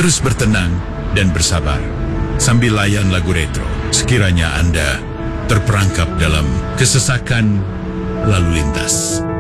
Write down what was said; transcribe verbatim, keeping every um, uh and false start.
Terus bertenang dan bersabar sambil layan lagu retro sekiranya Anda terperangkap dalam kesesakan lalu lintas.